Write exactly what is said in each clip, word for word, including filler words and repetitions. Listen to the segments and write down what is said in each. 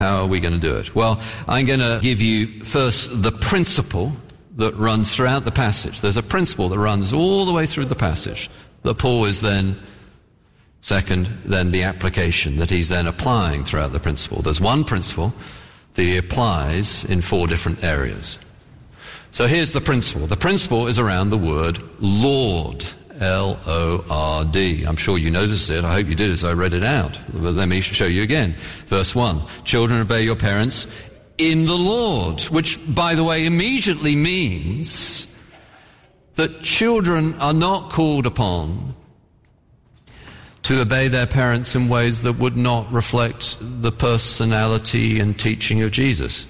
How are we going to do it? Well, I'm going to give you first the principle that runs throughout the passage. There's a principle that runs all the way through the passage that Paul is then, second, then the application that he's then applying throughout the principle. There's one principle that he applies in four different areas. So here's the principle. The principle is around the word Lord. L O R D. I'm sure you noticed it. I hope you did as I read it out. But let me show you again. Verse one. Children, obey your parents in the Lord. Which, by the way, immediately means that children are not called upon to obey their parents in ways that would not reflect the personality and teaching of Jesus.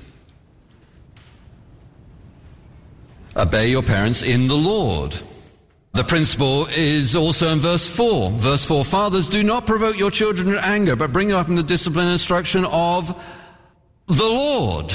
Obey your parents in the Lord. The principle is also in verse four. Verse four, fathers, do not provoke your children to anger, but bring them up in the discipline and instruction of the Lord.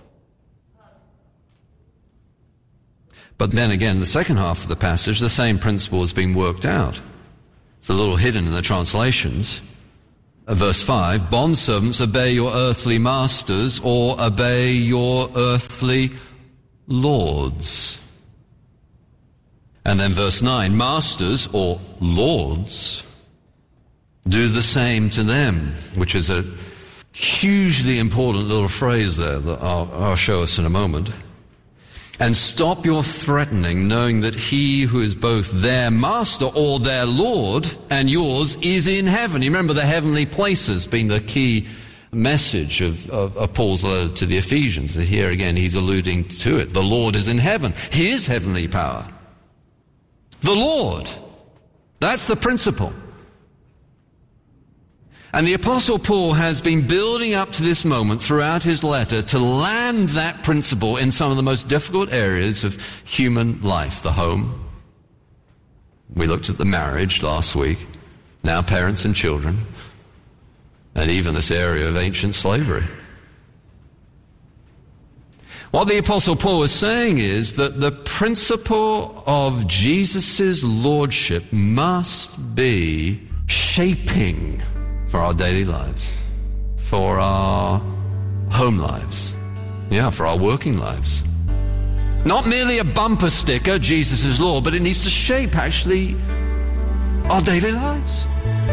But then again, the second half of the passage, the same principle is being worked out. It's a little hidden in the translations. Verse five, bondservants, obey your earthly masters, or obey your earthly lords. And then verse nine, masters or lords, do the same to them, which is a hugely important little phrase there that I'll, I'll show us in a moment. And stop your threatening, knowing that he who is both their master or their Lord and yours is in heaven. You remember the heavenly places being the key message of, of, of Paul's letter to the Ephesians. And here again he's alluding to it. The Lord is in heaven. His heavenly power. The Lord. That's the principle. And the Apostle Paul has been building up to this moment throughout his letter to land that principle in some of the most difficult areas of human life. The home. We looked at the marriage last week. Now parents and children. And even this area of ancient slavery. What the Apostle Paul is saying is that the principle of Jesus' lordship must be shaping for our daily lives, for our home lives, yeah, for our working lives. Not merely a bumper sticker, Jesus is Lord, but it needs to shape, actually, our daily lives.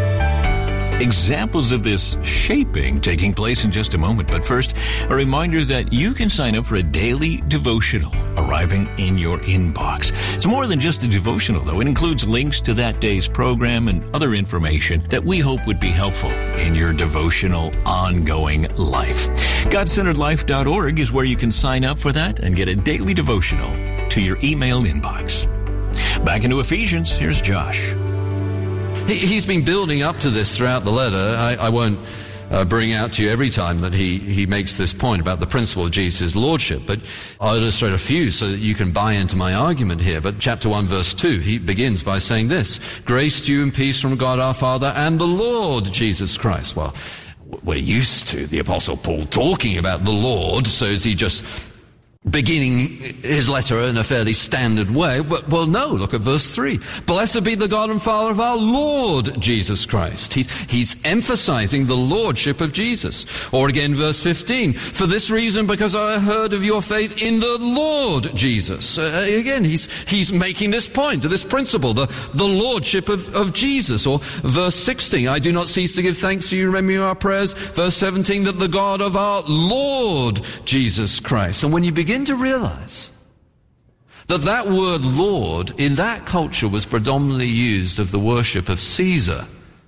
Examples of this shaping taking place in just a moment. But first, a reminder that you can sign up for a daily devotional arriving in your inbox. It's more than just a devotional, though. It includes links to that day's program and other information that we hope would be helpful in your devotional ongoing life. God Centered Life dot org is where you can sign up for that and get a daily devotional to your email inbox. Back into Ephesians, here's Josh. He's been building up to this throughout the letter. I, I won't uh, bring out to you every time that he, he makes this point about the principle of Jesus' lordship, but I'll illustrate a few so that you can buy into my argument here. But chapter one, verse two, he begins by saying this, grace to you and peace from God our Father and the Lord Jesus Christ. Well, we're used to the Apostle Paul talking about the Lord, so is he just beginning his letter in a fairly standard way? Well, no, look at verse three. Blessed be the God and Father of our Lord Jesus Christ. He's, he's emphasizing the lordship of Jesus. Or again, verse fifteen. For this reason, because I heard of your faith in the Lord Jesus. Uh, again, he's, he's making this point, this principle, the, the lordship of, of Jesus. Or verse sixteen. I do not cease to give thanks to you, remembering our prayers. Verse seventeen, that the God of our Lord Jesus Christ. And when you begin to realize that that word Lord in that culture was predominantly used of the worship of Caesar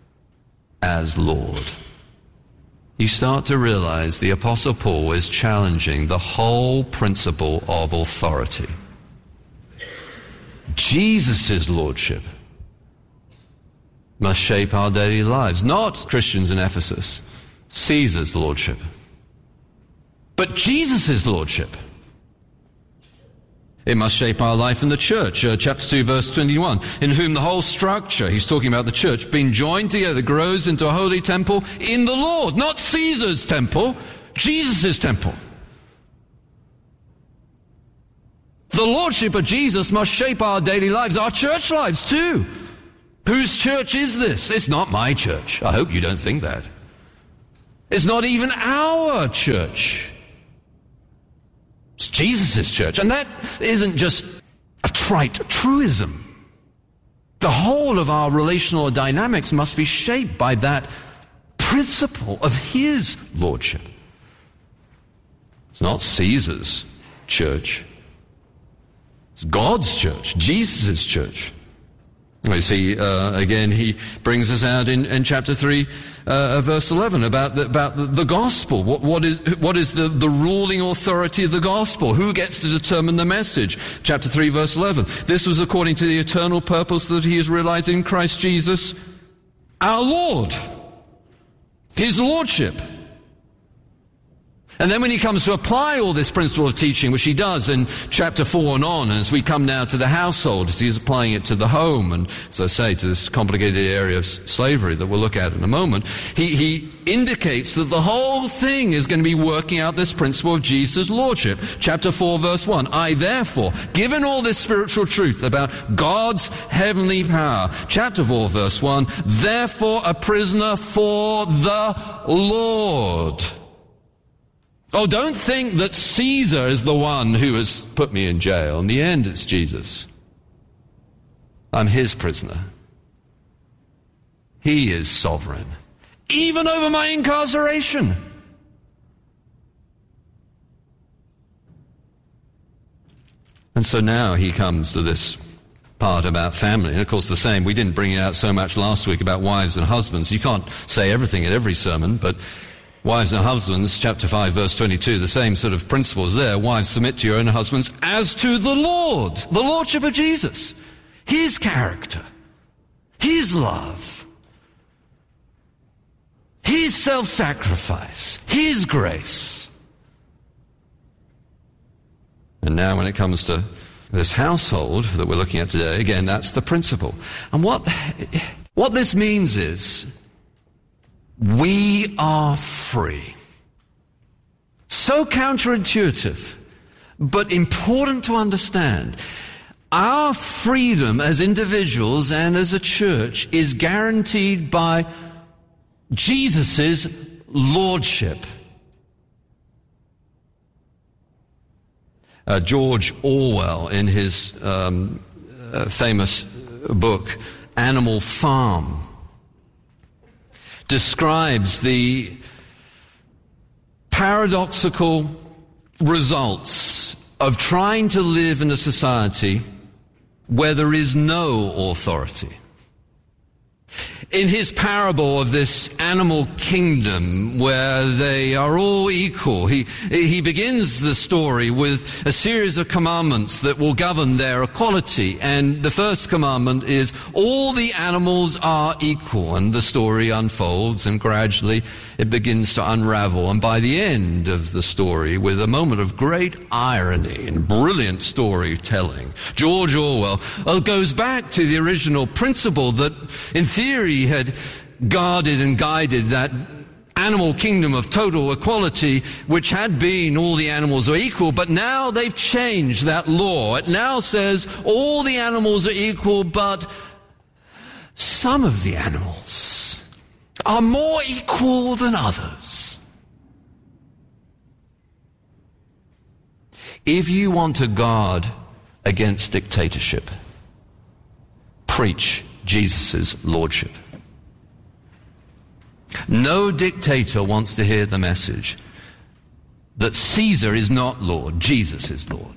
as Lord, you start to realize the Apostle Paul is challenging the whole principle of authority. Jesus' lordship must shape our daily lives, not Christians in Ephesus, Caesar's lordship, but Jesus' lordship. It must shape our life in the church. Uh, chapter two, verse twenty-one. In whom the whole structure, he's talking about the church, being joined together, grows into a holy temple in the Lord. Not Caesar's temple, Jesus' temple. The lordship of Jesus must shape our daily lives, our church lives too. Whose church is this? It's not my church. I hope you don't think that. It's not even our church. It's Jesus' church. And that isn't just a trite truism. The whole of our relational dynamics must be shaped by that principle of his lordship. It's not Caesar's church. It's God's church, Jesus' church. We see, uh, again, he brings us out in, in chapter three, uh, verse eleven, about the, about the, the gospel. What, what is, what is the, the ruling authority of the gospel? Who gets to determine the message? Chapter three, verse eleven. This was according to the eternal purpose that he is realized in Christ Jesus, our Lord. His lordship. And then when he comes to apply all this principle of teaching, which he does in chapter four and on, and as we come now to the household, as he's applying it to the home, and as I say, to this complicated area of slavery that we'll look at in a moment, he, he indicates that the whole thing is going to be working out this principle of Jesus' lordship. Chapter four, verse one, I therefore, given all this spiritual truth about God's heavenly power, chapter four, verse one, therefore a prisoner for the Lord. Oh, don't think that Caesar is the one who has put me in jail. In the end, it's Jesus. I'm his prisoner. He is sovereign, even over my incarceration. And so now he comes to this part about family. And of course the same, we didn't bring it out so much last week about wives and husbands. You can't say everything at every sermon, but wives and husbands, chapter five, verse twenty-two, the same sort of principles there. Wives, submit to your own husbands as to the Lord, the lordship of Jesus, his character, his love, his self-sacrifice, his grace. And now when it comes to this household that we're looking at today, again, that's the principle. And what, what this means is, we are free. So counterintuitive, but important to understand. Our freedom as individuals and as a church is guaranteed by Jesus' lordship. Uh, George Orwell, in his um, uh, famous book, Animal Farm, describes the paradoxical results of trying to live in a society where there is no authority. In his parable of this animal kingdom where they are all equal, he, he begins the story with a series of commandments that will govern their equality. And the first commandment is, all the animals are equal. And the story unfolds and gradually it begins to unravel. And by the end of the story, with a moment of great irony and brilliant storytelling, George Orwell goes back to the original principle that in theory had guarded and guided that animal kingdom of total equality, which had been all the animals are equal, but now they've changed that law. It now says all the animals are equal, but some of the animals are more equal than others. If you want to guard against dictatorship, preach Jesus' lordship. No dictator wants to hear the message that Caesar is not Lord, Jesus is Lord.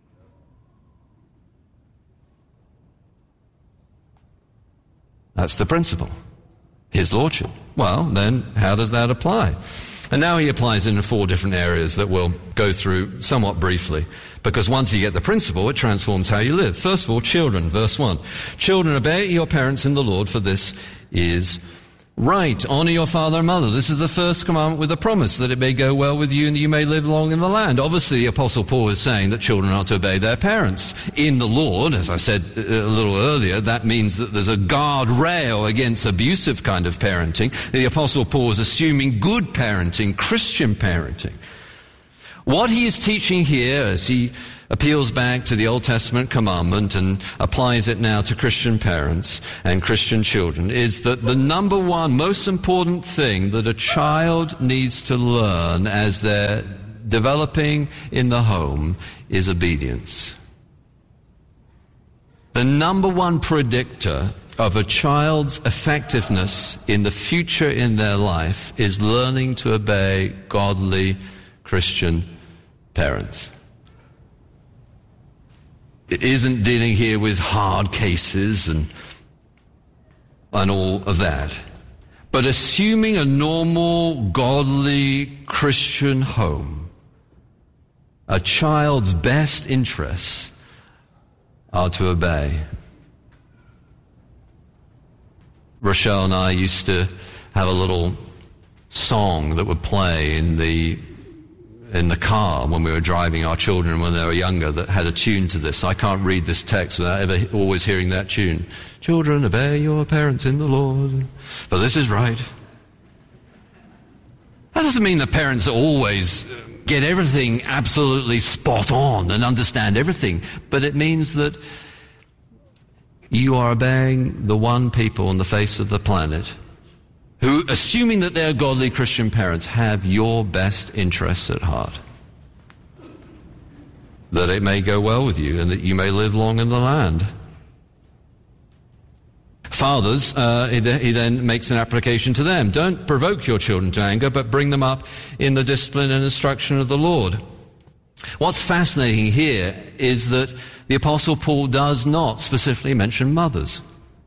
That's the principle. His lordship. Well, then how does that apply? And now he applies it in four different areas that we'll go through somewhat briefly, because once you get the principle, it transforms how you live. First of all, children, verse one. Children, obey your parents in the Lord, for this is right. Honor your father and mother. This is the first commandment with a promise that it may go well with you and that you may live long in the land. Obviously, the Apostle Paul is saying that children are to obey their parents. In the Lord, as I said a little earlier, that means that there's a guardrail against abusive kind of parenting. The Apostle Paul is assuming good parenting, Christian parenting. What he is teaching here, as he appeals back to the Old Testament commandment and applies it now to Christian parents and Christian children, is that the number one most important thing that a child needs to learn as they're developing in the home is obedience. The number one predictor of a child's effectiveness in the future in their life is learning to obey godly Christian parents. It isn't dealing here with hard cases and and all of that, but assuming a normal, godly Christian home, a child's best interests are to obey. Rochelle and I used to have a little song that would play in the in the car when we were driving our children when they were younger that had a tune to this. I can't read this text without ever always hearing that tune. Children, obey your parents in the Lord, for this is right. That doesn't mean the parents always get everything absolutely spot on and understand everything, but it means that you are obeying the one people on the face of the planet who, assuming that they're godly Christian parents, have your best interests at heart. That it may go well with you and that you may live long in the land. Fathers, uh, he then makes an application to them. Don't provoke your children to anger, but bring them up in the discipline and instruction of the Lord. What's fascinating here is that the Apostle Paul does not specifically mention mothers.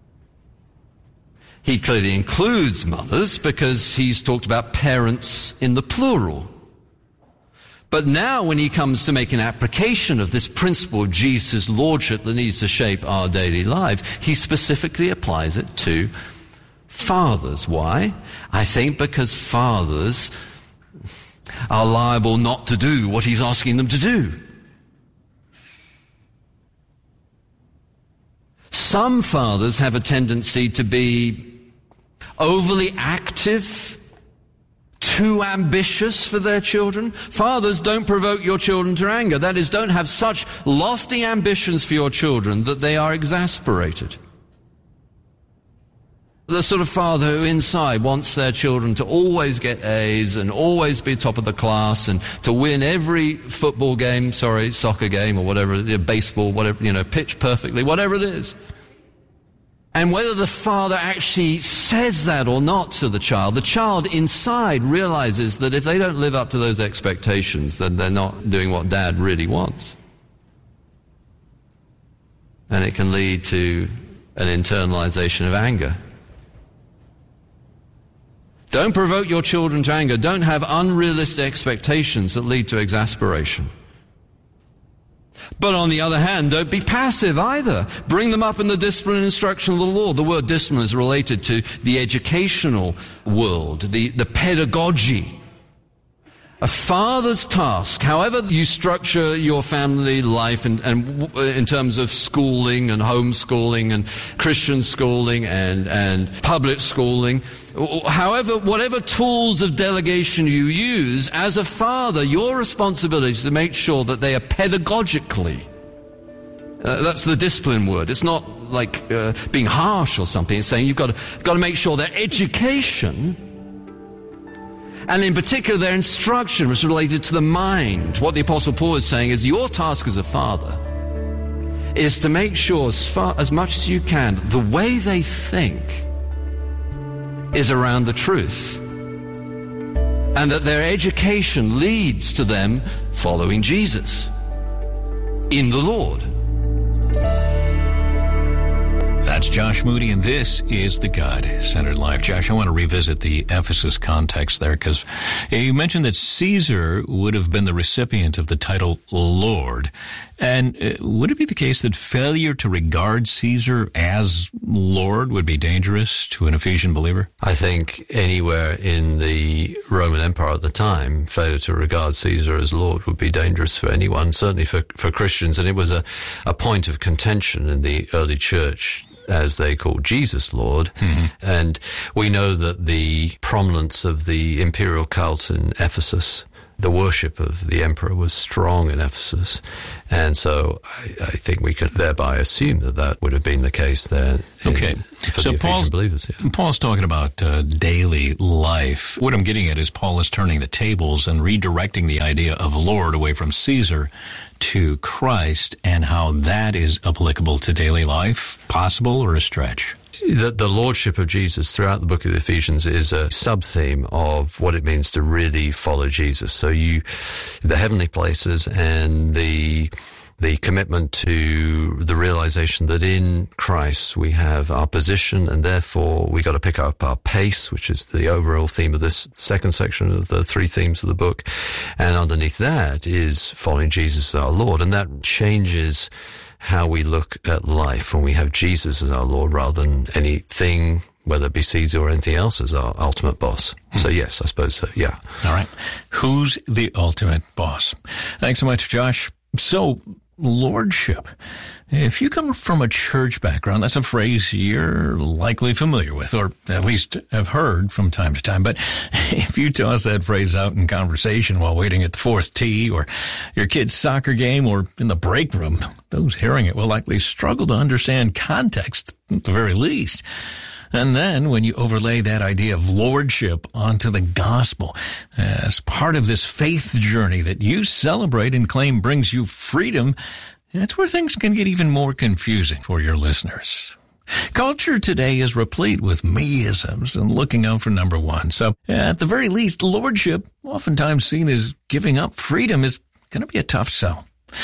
He clearly includes mothers because he's talked about parents in the plural. But now when he comes to make an application of this principle of Jesus' lordship that needs to shape our daily lives, he specifically applies it to fathers. Why? I think because fathers are liable not to do what he's asking them to do. Some fathers have a tendency to be overly active, too ambitious for their children. Fathers, don't provoke your children to anger. That is, don't have such lofty ambitions for your children that they are exasperated. The sort of father who inside wants their children to always get A's and always be top of the class and to win every football game, sorry, soccer game or whatever, baseball, whatever, you know, pitch perfectly, whatever it is. And whether the father actually says that or not to the child, the child inside realizes that if they don't live up to those expectations, then they're not doing what dad really wants. And it can lead to an internalization of anger. Don't provoke your children to anger. Don't have unrealistic expectations that lead to exasperation. But on the other hand, don't be passive either. Bring them up in the discipline and instruction of the Lord. The word discipline is related to the educational world, the, the pedagogy. A father's task, however you structure your family life and, and in terms of schooling and homeschooling and Christian schooling and, and public schooling, however, whatever tools of delegation you use, as a father, your responsibility is to make sure that they are pedagogically, uh, that's the discipline word. It's not like uh, being harsh or something. It's saying you've got to, got to make sure their education, and in particular, their instruction was related to the mind. What the Apostle Paul is saying is your task as a father is to make sure as far as much as you can, the way they think is around the truth. And that their education leads to them following Jesus in the Lord. That's Josh Moody, and this is the God-Centered Life. Josh, I want to revisit the Ephesus context there, because you mentioned that Caesar would have been the recipient of the title Lord. And uh, would it be the case that failure to regard Caesar as Lord would be dangerous to an Ephesian believer? I think anywhere in the Roman Empire at the time, failure to regard Caesar as Lord would be dangerous for anyone, certainly for, for Christians. And it was a, a point of contention in the early church, as they called Jesus Lord. Mm-hmm. And we know that the prominence of the imperial cult in Ephesus the worship of the emperor was strong in Ephesus. And so I, I think we could thereby assume that that would have been the case there. In, okay. For so the Paul's, believers, yeah. Paul's talking about uh, daily life. What I'm getting at is Paul is turning the tables and redirecting the idea of Lord away from Caesar to Christ, and how that is applicable to daily life. Possible or a stretch? The, the lordship of Jesus throughout the book of Ephesians is a sub-theme of what it means to really follow Jesus. So you, the heavenly places and the the commitment to the realization that in Christ we have our position, and therefore we got to pick up our pace, which is the overall theme of this second section of the three themes of the book. And underneath that is following Jesus as our Lord, and that changes how we look at life when we have Jesus as our Lord rather than anything, whether it be Caesar or anything else, as our ultimate boss. Hmm. So yes, I suppose so, yeah. All right. Who's the ultimate boss? Thanks so much, Josh. So, lordship. If you come from a church background, that's a phrase you're likely familiar with, or at least have heard from time to time. But if you toss that phrase out in conversation while waiting at the fourth tee, or your kid's soccer game, or in the break room, those hearing it will likely struggle to understand context at the very least. And then when you overlay that idea of lordship onto the gospel as part of this faith journey that you celebrate and claim brings you freedom, that's where things can get even more confusing for your listeners. Culture today is replete with me-isms and looking out for number one. So at the very least, lordship, oftentimes seen as giving up freedom, is going to be a tough sell.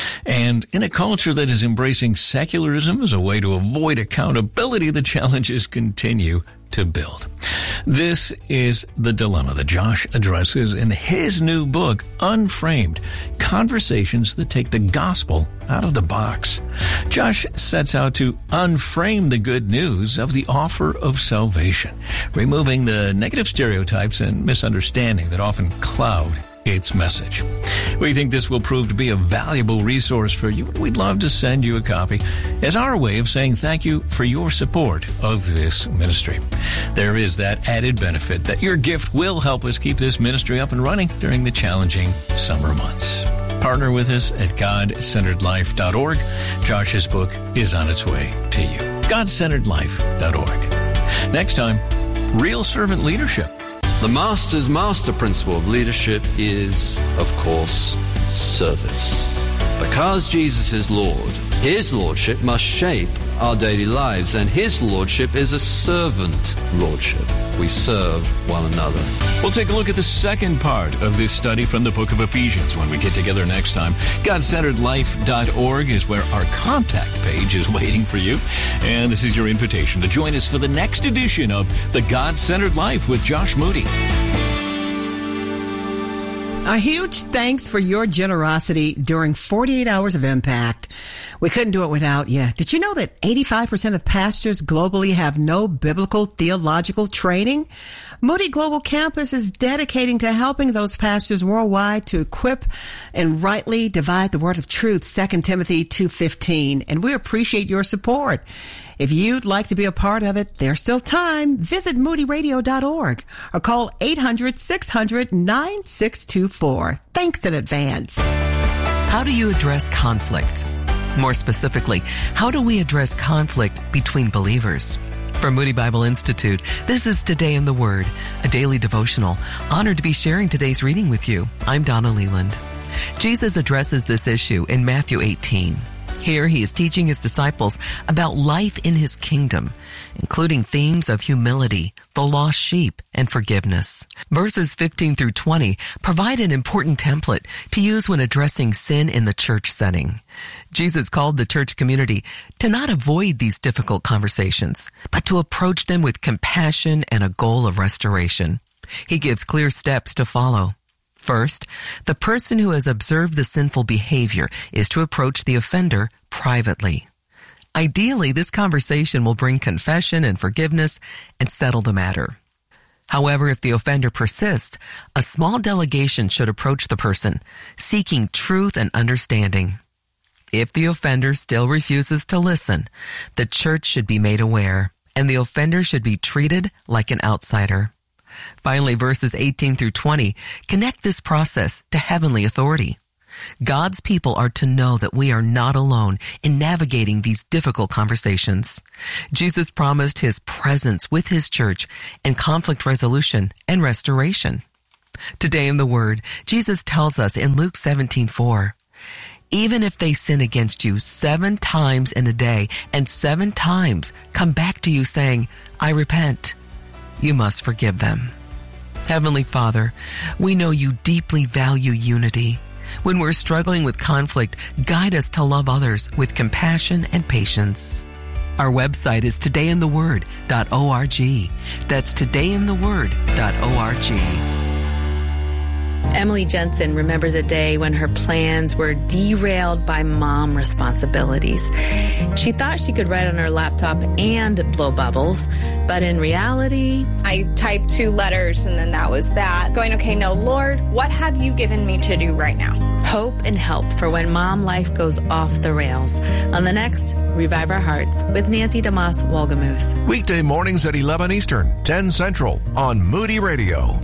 And in a culture that is embracing secularism as a way to avoid accountability, the challenges continue to build. This is the dilemma that Josh addresses in his new book, Unframed, Conversations that Take the Gospel Out of the Box. Josh sets out to unframe the good news of the offer of salvation, removing the negative stereotypes and misunderstanding that often cloud its message. We think this will prove to be a valuable resource for you. We'd love to send you a copy as our way of saying thank you for your support of this ministry. There is that added benefit that your gift will help us keep this ministry up and running during the challenging summer months. Partner with us at God Centered Life dot org. Josh's book is on its way to you. God Centered Life dot org. Next time, real servant leadership. The Master's master principle of leadership is, of course, service. Because Jesus is Lord, His Lordship must shape our daily lives, and His Lordship is a servant Lordship. We serve one another. We'll take a look at the second part of this study from the book of Ephesians when we get together next time. God Centered Life dot org is where our contact page is waiting for you. And this is your invitation to join us for the next edition of The God-Centered Life with Josh Moody. A huge thanks for your generosity during forty-eight hours of impact. We couldn't do it without you. Did you know that eighty-five percent of pastors globally have no biblical theological training? Moody Global Campus is dedicating to helping those pastors worldwide to equip and rightly divide the word of truth, Second Timothy two fifteen, and we appreciate your support. If you'd like to be a part of it, there's still time. Visit moody radio dot org or call eight hundred, six hundred, nine six two four. Thanks in advance. How do you address conflict? More specifically, how do we address conflict between believers? From Moody Bible Institute, this is Today in the Word, a daily devotional. Honored to be sharing today's reading with you. I'm Donna Leland. Jesus addresses this issue in Matthew eighteen. Here he is teaching his disciples about life in his kingdom, including themes of humility, the lost sheep, and forgiveness. Verses fifteen through twenty provide an important template to use when addressing sin in the church setting. Jesus called the church community to not avoid these difficult conversations, but to approach them with compassion and a goal of restoration. He gives clear steps to follow. First, the person who has observed the sinful behavior is to approach the offender privately. Ideally, this conversation will bring confession and forgiveness and settle the matter. However, if the offender persists, a small delegation should approach the person, seeking truth and understanding. If the offender still refuses to listen, the church should be made aware, and the offender should be treated like an outsider. Finally, verses eighteen through twenty connect this process to heavenly authority. God's people are to know that we are not alone in navigating these difficult conversations. Jesus promised his presence with his church in conflict resolution and restoration. Today in the Word, Jesus tells us in Luke seventeen four, even if they sin against you seven times in a day and seven times come back to you saying, I repent, you must forgive them. Heavenly Father, we know you deeply value unity. When we're struggling with conflict, guide us to love others with compassion and patience. Our website is today in the word dot org. That's today in the word dot org. Emily Jensen remembers a day when her plans were derailed by mom responsibilities. She thought she could write on her laptop and blow bubbles, but in reality, I typed two letters and then that was that. Going, okay, no, Lord, what have you given me to do right now? Hope and help for when mom life goes off the rails. On the next, Revive Our Hearts with Nancy DeMoss Wolgemuth. Weekday mornings at eleven Eastern, ten Central on Moody Radio.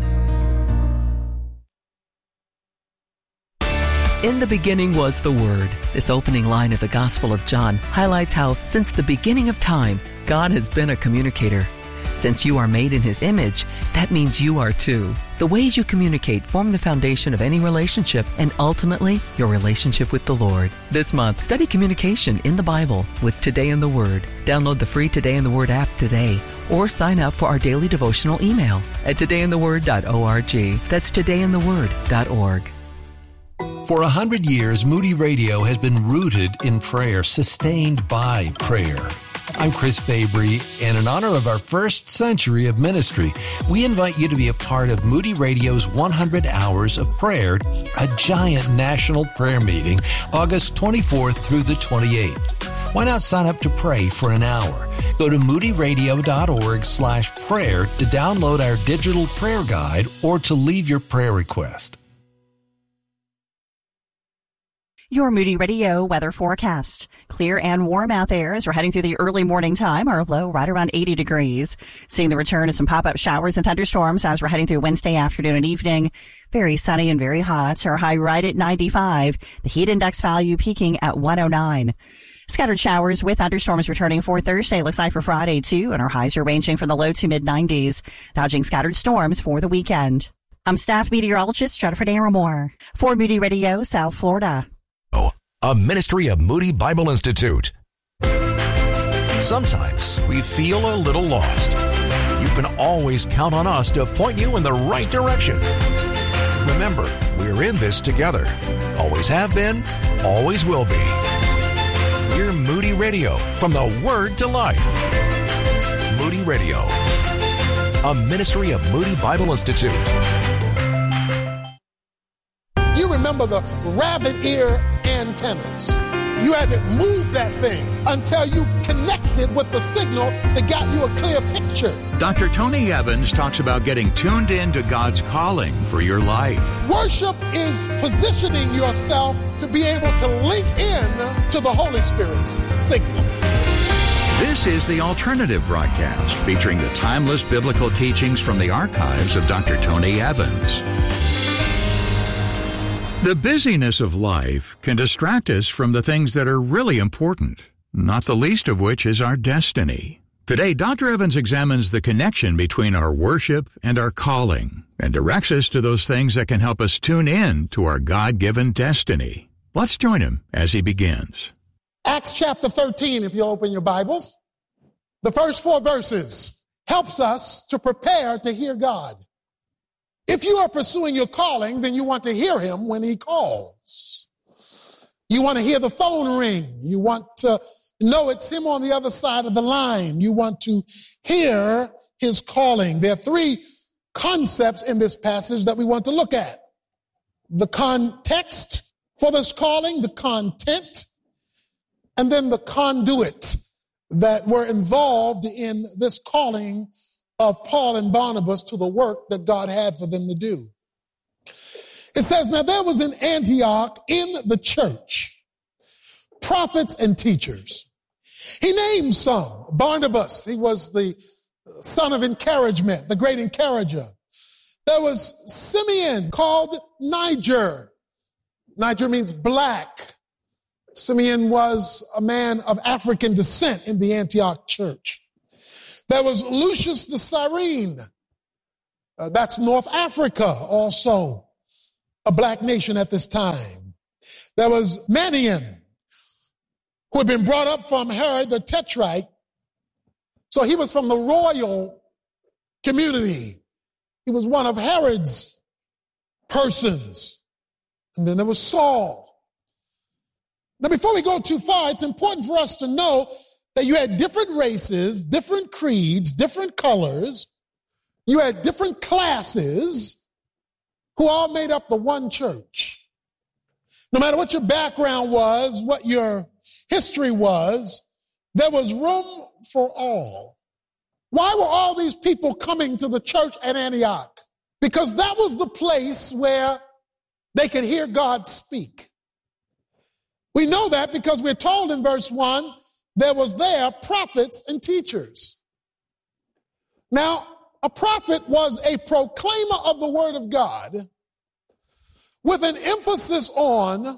In the beginning was the Word. This opening line of the Gospel of John highlights how, since the beginning of time, God has been a communicator. Since you are made in His image, that means you are too. The ways you communicate form the foundation of any relationship and ultimately your relationship with the Lord. This month, study communication in the Bible with Today in the Word. Download the free Today in the Word app today or sign up for our daily devotional email at today in the word dot org. That's today in the word dot org. For a hundred years, Moody Radio has been rooted in prayer, sustained by prayer. I'm Chris Fabry, and in honor of our first century of ministry, we invite you to be a part of Moody Radio's one hundred Hours of Prayer, a giant national prayer meeting, August twenty-fourth through the twenty-eighth. Why not sign up to pray for an hour? Go to moody radio dot org slash prayer to download our digital prayer guide or to leave your prayer request. Your Moody Radio weather forecast. Clear and warm out there as we're heading through the early morning time. Our low right around eighty degrees. Seeing the return of some pop-up showers and thunderstorms as we're heading through Wednesday afternoon and evening. Very sunny and very hot. Our high right at ninety-five. The heat index value peaking at one oh nine. Scattered showers with thunderstorms returning for Thursday. Looks like for Friday too. And our highs are ranging from the low to mid nineties. Dodging scattered storms for the weekend. I'm staff meteorologist Jennifer Naramore for Moody Radio, South Florida. A ministry of Moody Bible Institute. Sometimes we feel a little lost. You can always count on us to point you in the right direction. Remember, we're in this together. Always have been, always will be. We're Moody Radio, from the Word to Life. Moody Radio, a ministry of Moody Bible Institute. You remember the rabbit ear antennas. You had to move that thing until you connected with the signal that got you a clear picture. Doctor Tony Evans talks about getting tuned in to God's calling for your life. Worship is positioning yourself to be able to link in to the Holy Spirit's signal. This is the Alternative Broadcast, featuring the timeless biblical teachings from the archives of Doctor Tony Evans. The busyness of life can distract us from the things that are really important, not the least of which is our destiny. Today, Doctor Evans examines the connection between our worship and our calling and directs us to those things that can help us tune in to our God-given destiny. Let's join him as he begins. Acts chapter thirteen, if you'll open your Bibles. The first four verses helps us to prepare to hear God. If you are pursuing your calling, then you want to hear him when he calls. You want to hear the phone ring. You want to know it's him on the other side of the line. You want to hear his calling. There are three concepts in this passage that we want to look at. The context for this calling, the content, and then the conduit that were involved in this calling of Paul and Barnabas to the work that God had for them to do. It says, now there was in Antioch in the church prophets and teachers. He named some. Barnabas, he was the son of encouragement, the great encourager. There was Simeon, called Niger. Niger means black. Simeon was a man of African descent in the Antioch church. There was Lucius the Cyrene. Uh, that's North Africa, also a black nation at this time. There was Manaen, who had been brought up from Herod the Tetrarch. So he was from the royal community. He was one of Herod's persons. And then there was Saul. Now, before we go too far, it's important for us to know that you had different races, different creeds, different colors. You had different classes who all made up the one church. No matter what your background was, what your history was, there was room for all. Why were all these people coming to the church at Antioch? Because that was the place where they could hear God speak. We know that because we're told in verse one, there was there prophets and teachers. Now, a prophet was a proclaimer of the word of God with an emphasis on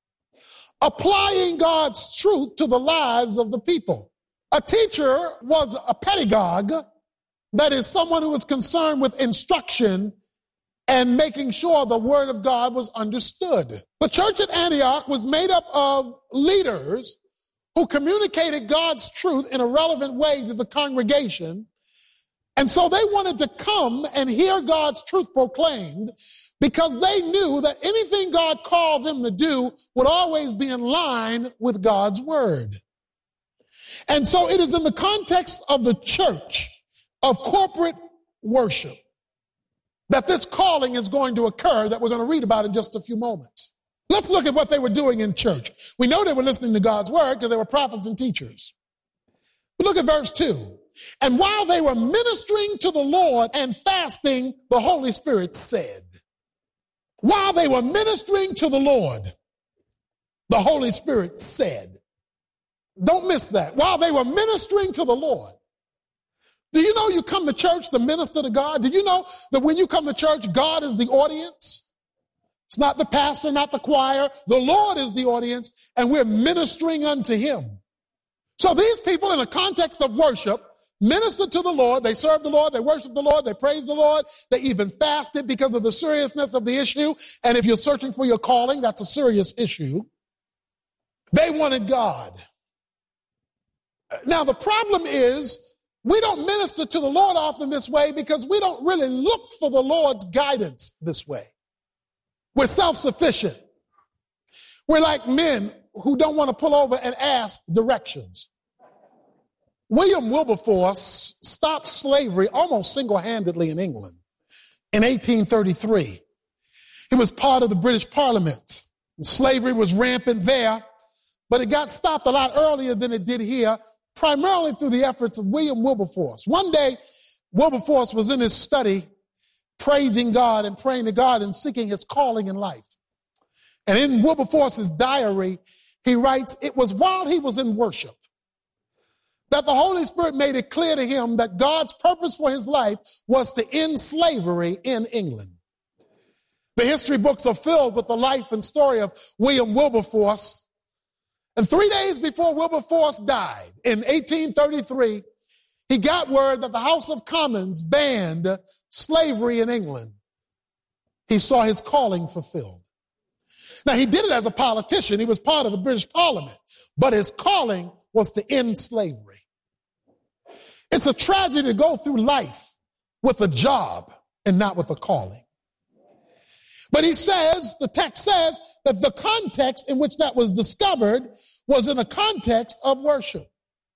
applying God's truth to the lives of the people. A teacher was a pedagogue, that is someone who was concerned with instruction and making sure the word of God was understood. The church at Antioch was made up of leaders who communicated God's truth in a relevant way to the congregation. And so they wanted to come and hear God's truth proclaimed because they knew that anything God called them to do would always be in line with God's word. And so it is in the context of the church, of corporate worship, that this calling is going to occur that we're going to read about in just a few moments. Let's look at what they were doing in church. We know they were listening to God's word because they were prophets and teachers. But look at verse two. And while they were ministering to the Lord and fasting, the Holy Spirit said, while they were ministering to the Lord, the Holy Spirit said, don't miss that. While they were ministering to the Lord. Do you know you come to church to minister to God? Do you know that when you come to church, God is the audience? It's not the pastor, not the choir. The Lord is the audience, and we're ministering unto him. So these people, in the context of worship, ministered to the Lord. They served the Lord. They worshiped the Lord. They praised the Lord. They even fasted because of the seriousness of the issue. And if you're searching for your calling, that's a serious issue. They wanted God. Now, the problem is we don't minister to the Lord often this way because we don't really look for the Lord's guidance this way. We're self-sufficient. We're like men who don't want to pull over and ask directions. William Wilberforce stopped slavery almost single-handedly in England in eighteen thirty-three. He was part of the British Parliament. Slavery was rampant there, but it got stopped a lot earlier than it did here, primarily through the efforts of William Wilberforce. One day, Wilberforce was in his study praising God and praying to God and seeking his calling in life. And in Wilberforce's diary, he writes, it was while he was in worship that the Holy Spirit made it clear to him that God's purpose for his life was to end slavery in England. The history books are filled with the life and story of William Wilberforce. And three days before Wilberforce died in eighteen thirty-three, he got word that the House of Commons banned slavery in England. He saw his calling fulfilled. Now, he did it as a politician. He was part of the British Parliament, but his calling was to end slavery. It's a tragedy to go through life with a job and not with a calling. But he says, the text says, that the context in which that was discovered was in a context of worship.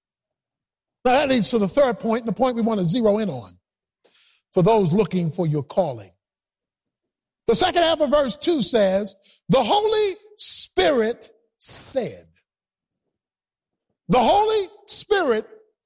Now that leads to the third point, and the point we want to zero in on for those looking for your calling. The second half of verse two says, the Holy Spirit said. The Holy Spirit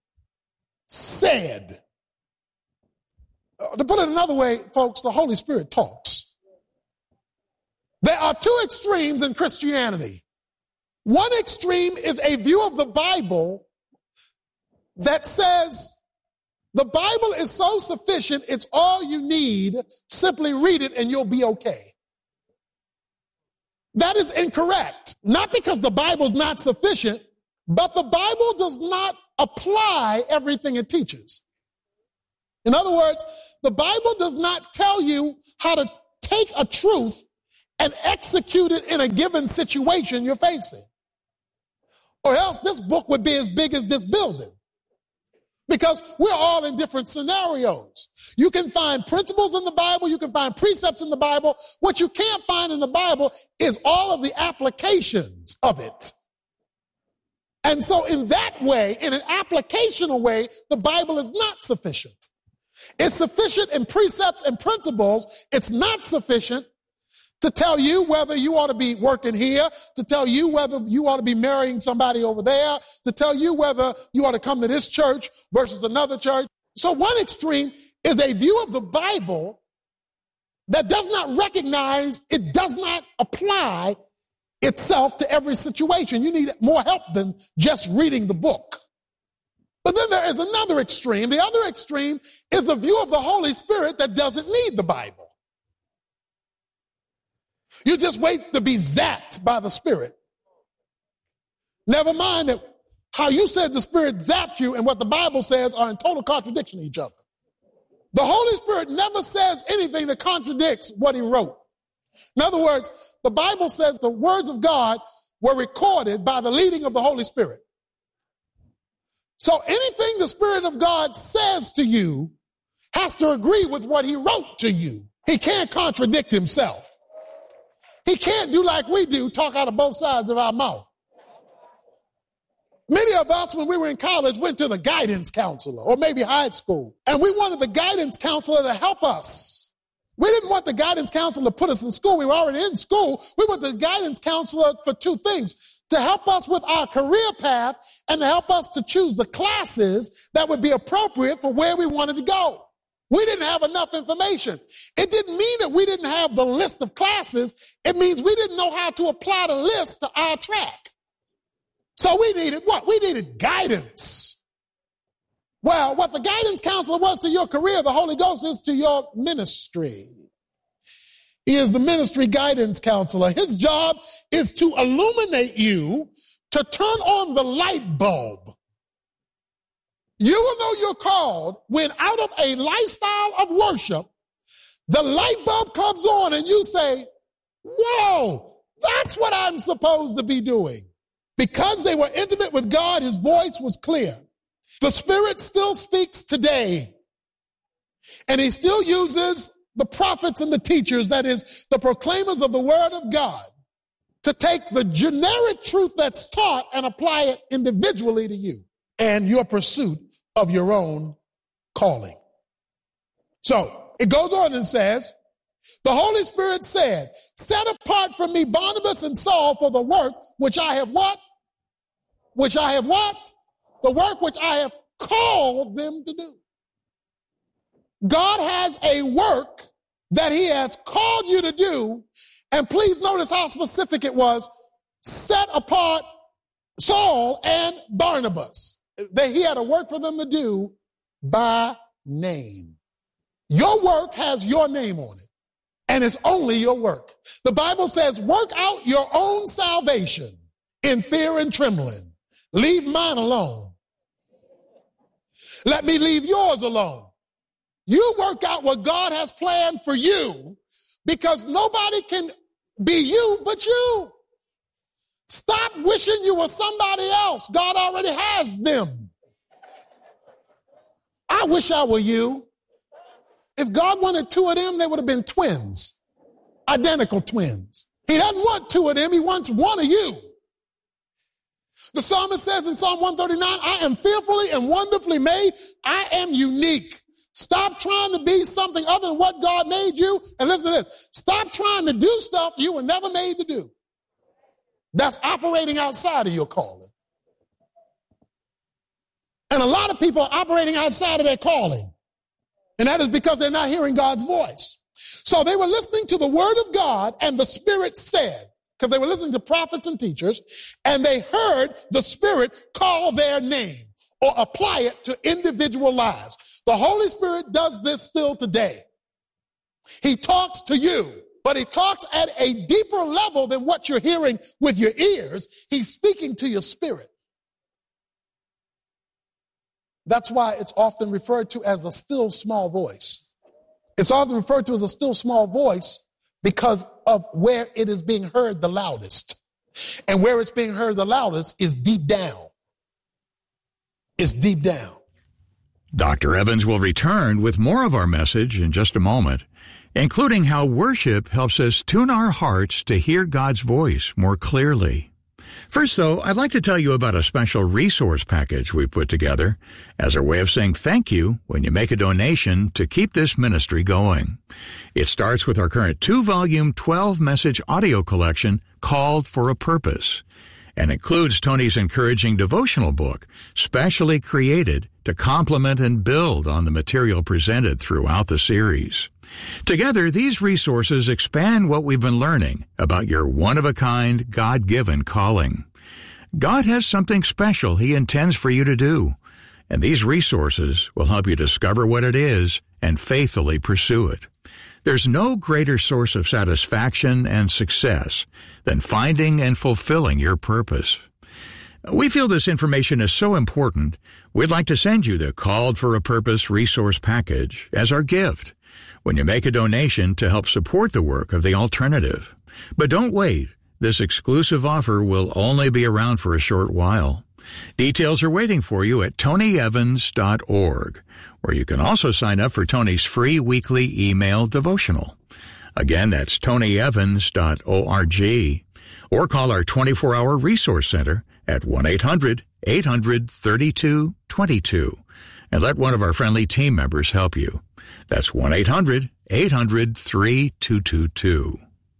said. Uh, to put it another way, folks, the Holy Spirit talks. There are two extremes in Christianity. One extreme is a view of the Bible that says The Bible is so sufficient, it's all you need. Simply read it and you'll be okay. That is incorrect. Not because the Bible's not sufficient, but the Bible does not apply everything it teaches. In other words, the Bible does not tell you how to take a truth and execute it in a given situation you're facing. Or else this book would be as big as this building. Because we're all in different scenarios. You can find principles in the Bible. You can find precepts in the Bible. What you can't find in the Bible is all of the applications of it. And so in that way, in an applicational way, the Bible is not sufficient. It's sufficient in precepts and principles. It's not sufficient to tell you whether you ought to be working here, to tell you whether you ought to be marrying somebody over there, to tell you whether you ought to come to this church versus another church. So one extreme is a view of the Bible that does not recognize, it does not apply itself to every situation. You need more help than just reading the book. But then there is another extreme. The other extreme is the view of the Holy Spirit that doesn't need the Bible. You just wait to be zapped by the Spirit. Never mind that how you said the Spirit zapped you and what the Bible says are in total contradiction to each other. The Holy Spirit never says anything that contradicts what he wrote. In other words, the Bible says the words of God were recorded by the leading of the Holy Spirit. So anything the Spirit of God says to you has to agree with what he wrote to you. He can't contradict himself. He can't do like we do, talk out of both sides of our mouth. Many of us, when we were in college, went to the guidance counselor or maybe high school, and we wanted the guidance counselor to help us. We didn't want the guidance counselor to put us in school. We were already in school. We want the guidance counselor for two things: to help us with our career path and to help us to choose the classes that would be appropriate for where we wanted to go. We didn't have enough information. It didn't mean that we didn't have the list of classes. It means we didn't know how to apply the list to our track. So we needed what? We needed guidance. Well, what the guidance counselor was to your career, the Holy Ghost is to your ministry. He is the ministry guidance counselor. His job is to illuminate you, to turn on the light bulb. You will know you're called when out of a lifestyle of worship, the light bulb comes on and you say, whoa, that's what I'm supposed to be doing. Because they were intimate with God, his voice was clear. The Spirit still speaks today. And he still uses the prophets and the teachers, that is, the proclaimers of the word of God, to take the generic truth that's taught and apply it individually to you and your pursuit of your own calling. So it goes on and says, the Holy Spirit said, set apart from me Barnabas and Saul for the work which I have what? Which I have what? The work which I have called them to do. God has a work that he has called you to do. And please notice how specific it was. Set apart Saul and Barnabas. That he had a work for them to do by name. Your work has your name on it. And it's only your work. The Bible says, work out your own salvation in fear and trembling. Leave mine alone. Let me leave yours alone. You work out what God has planned for you, because nobody can be you but you. Stop wishing you were somebody else. God already has them. I wish I were you. If God wanted two of them, they would have been twins, identical twins. He doesn't want two of them. He wants one of you. The psalmist says in Psalm one thirty-nine, I am fearfully and wonderfully made. I am unique. Stop trying to be something other than what God made you. And listen to this. Stop trying to do stuff you were never made to do. That's operating outside of your calling. And a lot of people are operating outside of their calling. And that is because they're not hearing God's voice. So they were listening to the word of God, and the Spirit said, because they were listening to prophets and teachers, and they heard the Spirit call their name or apply it to individual lives. The Holy Spirit does this still today. He talks to you, but he talks at a deeper level than what you're hearing with your ears. He's speaking to your spirit. That's why it's often referred to as a still small voice. It's often referred to as a still small voice because of where it is being heard the loudest. And where it's being heard the loudest is deep down. It's deep down. Doctor Evans will return with more of our message in just a moment, including how worship helps us tune our hearts to hear God's voice more clearly. First, though, I'd like to tell you about a special resource package we put together as our way of saying thank you when you make a donation to keep this ministry going. It starts with our current two-volume, twelve-message audio collection, Called for a Purpose, and includes Tony's encouraging devotional book, specially created to complement and build on the material presented throughout the series. Together, these resources expand what we've been learning about your one-of-a-kind, God-given calling. God has something special He intends for you to do, and these resources will help you discover what it is and faithfully pursue it. There's no greater source of satisfaction and success than finding and fulfilling your purpose. We feel this information is so important, we'd like to send you the Called for a Purpose resource package as our gift when you make a donation to help support the work of The Alternative. But don't wait. This exclusive offer will only be around for a short while. Details are waiting for you at tony evans dot org, where you can also sign up for Tony's free weekly email devotional. Again, that's tony evans dot org, or call our twenty-four hour resource center at one eight hundred eight hundred thirty-two twenty-two and let one of our friendly team members help you. That's one eight hundred eight hundred thirty-two twenty-two.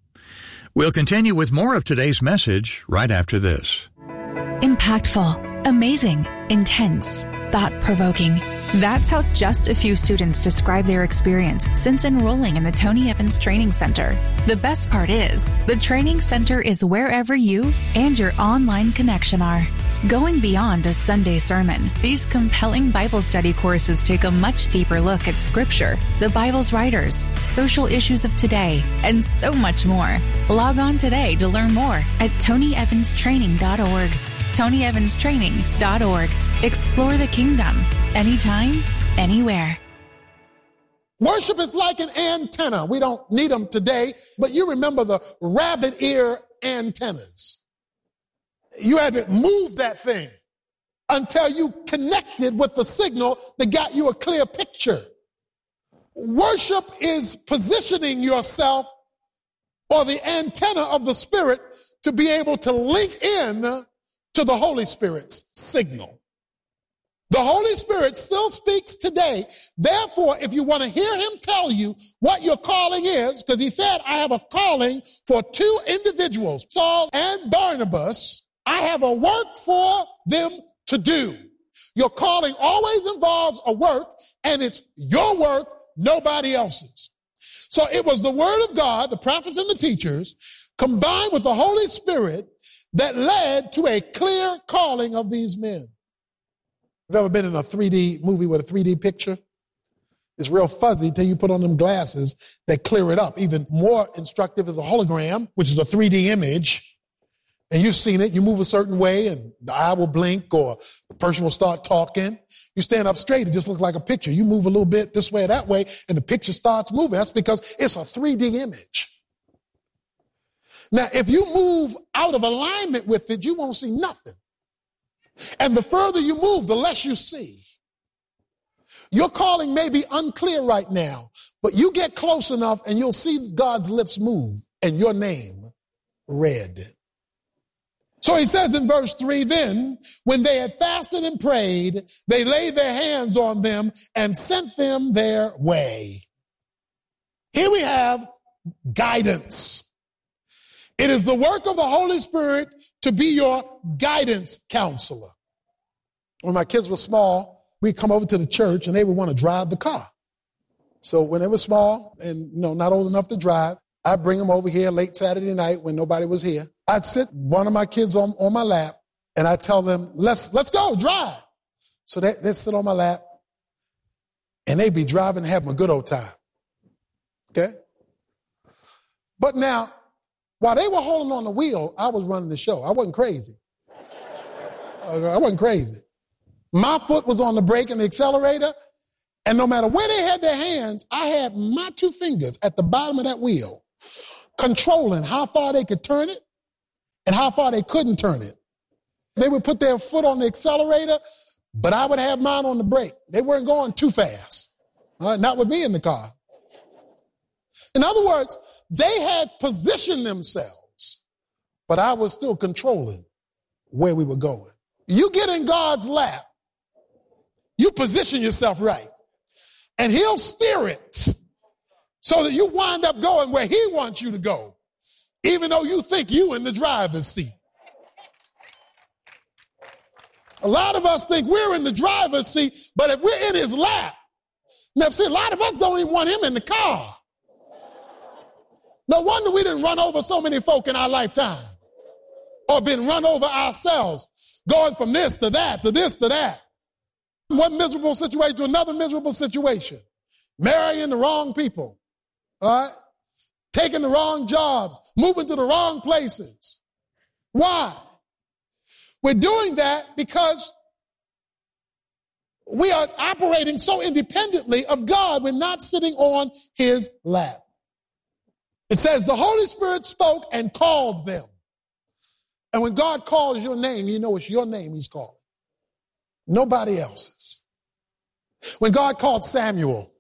We'll continue with more of today's message right after this. Impactful, amazing, intense, thought-provoking. That's how just a few students describe their experience since enrolling in the Tony Evans Training Center. The best part is, the Training Center is wherever you and your online connection are. Going beyond a Sunday sermon, these compelling Bible study courses take a much deeper look at Scripture, the Bible's writers, social issues of today, and so much more. Log on today to learn more at tony evans training dot org. tony evans training dot org. Explore the kingdom. Anytime, anywhere. Worship is like an antenna. We don't need them today, but you remember the rabbit ear antennas. You had to move that thing until you connected with the signal that got you a clear picture. Worship is positioning yourself or the antenna of the Spirit to be able to link in to the Holy Spirit's signal. The Holy Spirit still speaks today. Therefore, if you want to hear him tell you what your calling is, because he said, I have a calling for two individuals, Saul and Barnabas, I have a work for them to do. Your calling always involves a work, and it's your work, nobody else's. So it was the word of God, the prophets and the teachers, combined with the Holy Spirit that led to a clear calling of these men. You've ever been in a three D movie with a three D picture? It's real fuzzy until you put on them glasses that clear it up. Even more instructive is a hologram, which is a three D image. And you've seen it. You move a certain way and the eye will blink or the person will start talking. You stand up straight, it just looks like a picture. You move a little bit this way or that way and the picture starts moving. That's because it's a three D image. Now, if you move out of alignment with it, you won't see nothing. And the further you move, the less you see. Your calling may be unclear right now, but you get close enough and you'll see God's lips move and your name read. So he says in verse three, then, when they had fasted and prayed, they laid their hands on them and sent them their way. Here we have guidance. It is the work of the Holy Spirit to be your guidance counselor. When my kids were small, we'd come over to the church and they would want to drive the car. So when they were small and, you know, not old enough to drive, I'd bring them over here late Saturday night when nobody was here. I'd sit one of my kids on, on my lap and I'd tell them, let's, let's go drive. So they, they'd sit on my lap and they be driving and having a good old time. Okay? But now, while they were holding on the wheel, I was running the show. I wasn't crazy. I wasn't crazy. My foot was on the brake and the accelerator, and no matter where they had their hands, I had my two fingers at the bottom of that wheel, controlling how far they could turn it and how far they couldn't turn it. They would put their foot on the accelerator, but I would have mine on the brake. They weren't going too fast. Uh, not with me in the car. In other words, they had positioned themselves, but I was still controlling where we were going. You get in God's lap, you position yourself right, and he'll steer it so that you wind up going where he wants you to go, even though you think you in the driver's seat. A lot of us think we're in the driver's seat, but if we're in his lap, now see, a lot of us don't even want him in the car. No wonder we didn't run over so many folk in our lifetime, or been run over ourselves, going from this to that, to this to that. One miserable situation to another miserable situation. Marrying the wrong people, all right? Taking the wrong jobs, moving to the wrong places. Why? We're doing that because we are operating so independently of God. We're not sitting on his lap. It says the Holy Spirit spoke and called them. And when God calls your name, you know it's your name he's calling. Nobody else's. When God called Samuel,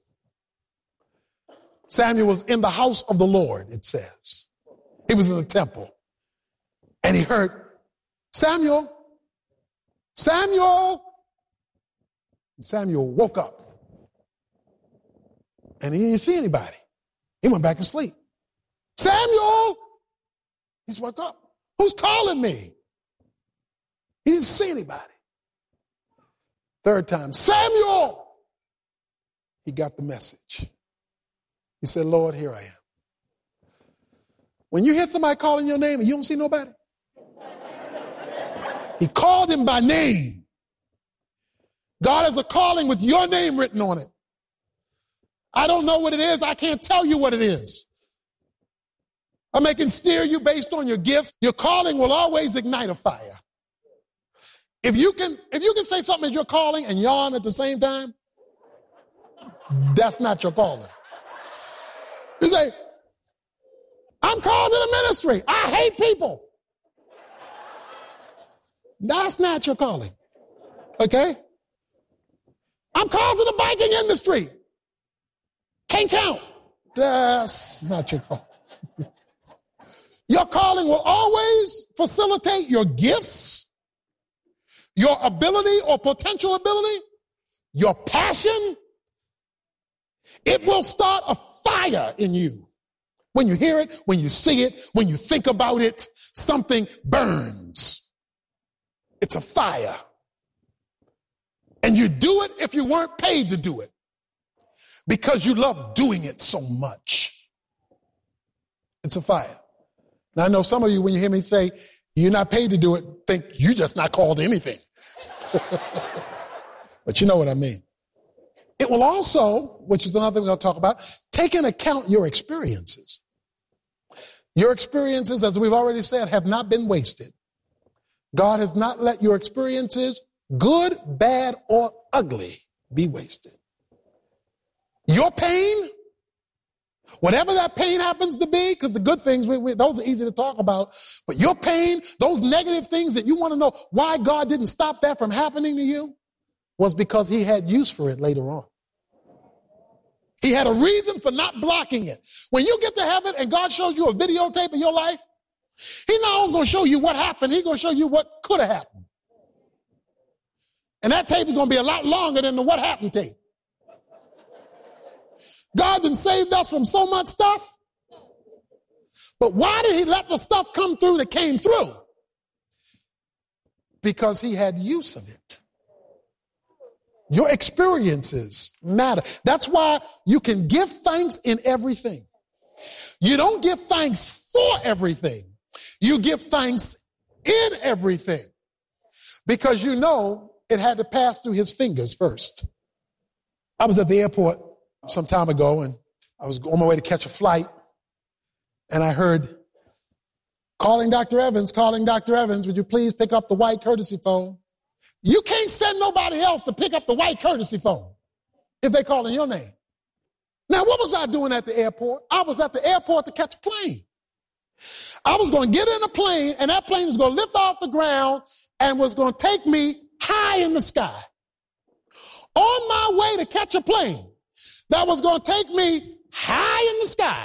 Samuel was in the house of the Lord, it says. He was in the temple. And he heard, Samuel, Samuel. And Samuel woke up. And he didn't see anybody. He went back to sleep. Samuel! He's woke up. Who's calling me? He didn't see anybody. Third time, Samuel! He got the message. He said, Lord, here I am. When you hear somebody calling your name and you don't see nobody, he called him by name. God has a calling with your name written on it. I don't know what it is. I can't tell you what it is. I may can steer you based on your gifts. Your calling will always ignite a fire. If you can, if you can say something as your calling and yawn at the same time, that's not your calling. You say, I'm called to the ministry. I hate people. That's not your calling. Okay? I'm called to the banking industry. Can't count. That's not your calling. Your calling will always facilitate your gifts, your ability or potential ability, your passion. It will start a fire in you. When you hear it, when you see it, when you think about it, something burns. It's a fire. And you do it if you weren't paid to do it, because you love doing it so much. It's a fire. Now, I know some of you, when you hear me say, you're not paid to do it, think you're just not called to anything. But you know what I mean. It will also, which is another thing we're going to talk about, take into account your experiences. Your experiences, as we've already said, have not been wasted. God has not let your experiences, good, bad, or ugly, be wasted. Your pain, whatever that pain happens to be, because the good things, we, we, those are easy to talk about, but your pain, those negative things that you want to know why God didn't stop that from happening to you, was because he had use for it later on. He had a reason for not blocking it. When you get to heaven and God shows you a videotape of your life, he's not only going to show you what happened, he's going to show you what could have happened. And that tape is going to be a lot longer than the what happened tape. God done saved us from so much stuff. But why did he let the stuff come through that came through? Because he had use of it. Your experiences matter. That's why you can give thanks in everything. You don't give thanks for everything. You give thanks in everything. Because you know it had to pass through his fingers first. I was at the airport some time ago, and I was on my way to catch a flight, and I heard, calling Doctor Evans, calling Doctor Evans, would you please pick up the white courtesy phone? You can't send nobody else to pick up the white courtesy phone if they're calling your name. Now, what was I doing at the airport? I was at the airport to catch a plane. I was going to get in a plane, and that plane was going to lift off the ground and was going to take me high in the sky. On my way to catch a plane that was going to take me high in the sky,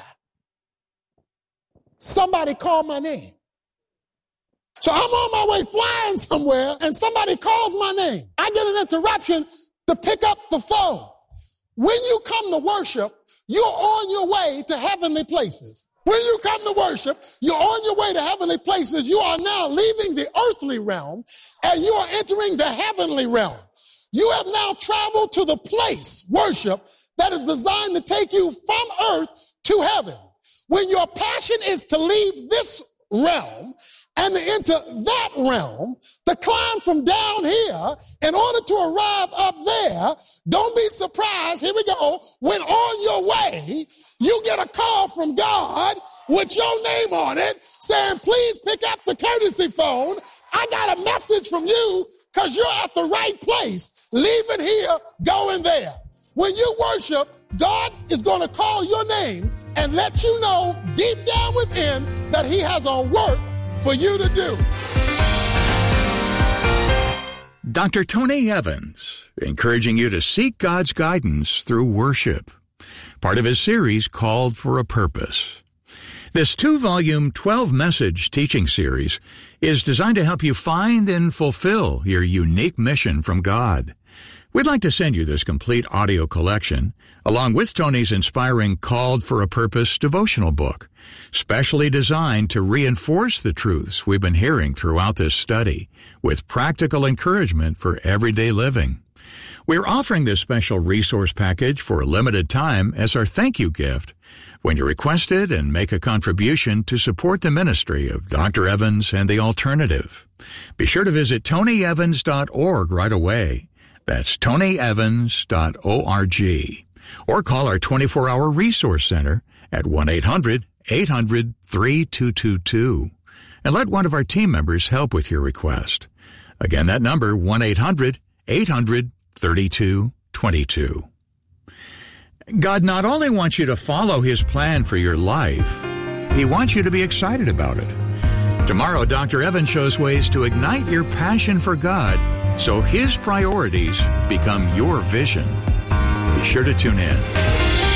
somebody called my name. So I'm on my way flying somewhere, and somebody calls my name. I get an interruption to pick up the phone. When you come to worship, you're on your way to heavenly places. When you come to worship, you're on your way to heavenly places. You are now leaving the earthly realm, and you are entering the heavenly realm. You have now traveled to the place, worship, that is designed to take you from earth to heaven. When your passion is to leave this realm and to enter that realm, to climb from down here in order to arrive up there, don't be surprised, here we go, when on your way, you get a call from God with your name on it saying, please pick up the courtesy phone. I got a message from you because you're at the right place, leaving here, going there. When you worship, God is going to call your name and let you know deep down within that he has a work for you to do. Doctor Tony Evans, encouraging you to seek God's guidance through worship. Part of his series called For a Purpose. This two-volume, twelve-message teaching series is designed to help you find and fulfill your unique mission from God. We'd like to send you this complete audio collection, along with Tony's inspiring Called for a Purpose devotional book, specially designed to reinforce the truths we've been hearing throughout this study, with practical encouragement for everyday living. We're offering this special resource package for a limited time as our thank you gift when you request it and make a contribution to support the ministry of Doctor Evans and the Alternative. Be sure to visit tony evans dot org right away. That's tony evans dot org. Or call our twenty-four hour resource center at one eight hundred eight hundred three two two two and let one of our team members help with your request. Again, that number, one eight hundred eight hundred thirty-two twenty-two. God not only wants you to follow his plan for your life, he wants you to be excited about it. Tomorrow, Doctor Evans shows ways to ignite your passion for God so his priorities become your vision. Be sure to tune in.